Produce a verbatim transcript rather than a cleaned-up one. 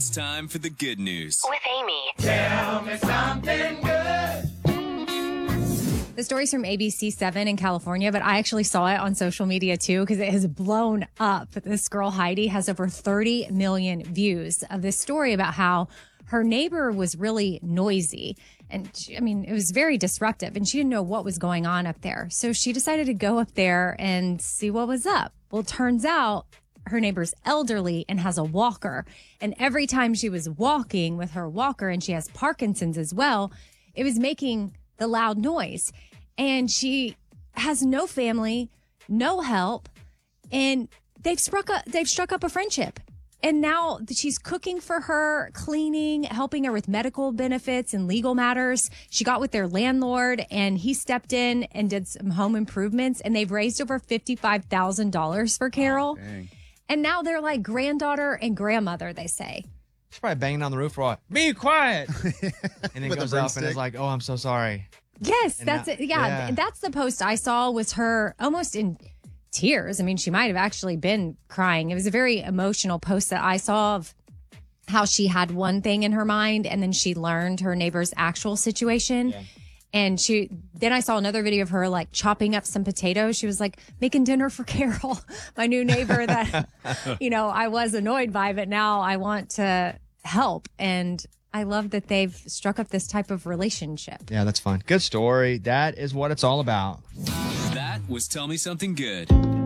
It's time for the good news with Amy. Tell me something good. The story's from A B C seven in California, but I actually saw it on social media too because it has blown up. This girl, Heidi, has over thirty million views of this story about how her neighbor was really noisy. And she, I mean, it was very disruptive and she didn't know what was going on up there. So she decided to go up there and see what was up. Well, it turns out her neighbor's elderly and has a walker. And every time she was walking with her walker, and she has Parkinson's as well, it was making the loud noise. And she has no family, no help, and they've struck a, they've struck up a friendship. And now she's cooking for her, cleaning, helping her with medical benefits and legal matters. She got with their landlord and he stepped in and did some home improvements, and they've raised over fifty-five thousand dollars for Carol. Oh, and now they're like granddaughter and grandmother, they say. She's probably banging on the roof for what? Be quiet. And then With a goes up and broomstick. is like, oh, I'm so sorry. Yes, And that's now- it. Yeah, yeah. th- that's the post I saw, was her almost in tears. I mean, she might have actually been crying. It was a very emotional post that I saw of how she had one thing in her mind and then she learned her neighbor's actual situation. Yeah. And she, then I saw another video of her like chopping up some potatoes. She was like making dinner for Carol, my new neighbor that, you know, I was annoyed by, but now I want to help. And I love that they've struck up this type of relationship. Yeah, that's fun. Good story. That is what it's all about. That was Tell Me Something Good.